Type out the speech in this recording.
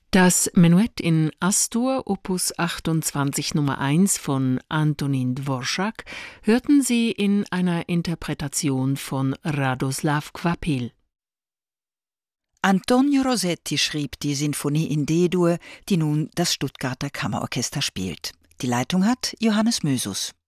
Das Menuett in Astur, Opus 28 Nummer 1 von Antonín Dvořák, hörten Sie in einer Interpretation von Radoslav Kvapil. Antonio Rossetti schrieb die Sinfonie in D-Dur, die nun das Stuttgarter Kammerorchester spielt. Die Leitung hat Johannes Mösus.